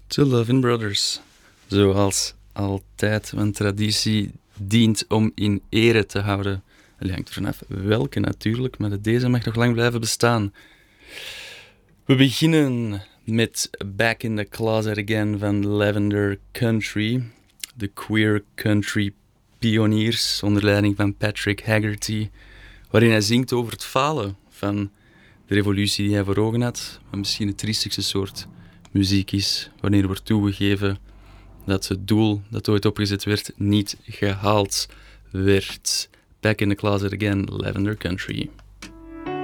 The Lovin' Brothers. Zoals altijd, want traditie dient om in ere te houden. Het hangt er vanaf welke natuurlijk, maar deze mag nog lang blijven bestaan. We beginnen met Back in the Closet Again van Lavender Country. De queer country pioniers onder leiding van Patrick Haggerty, waarin hij zingt over het falen van de revolutie die hij voor ogen had, wat misschien het triestigste soort muziek is, wanneer wordt toegegeven dat het doel dat ooit opgezet werd niet gehaald werd. Back in the Closet Again, Lavender Country.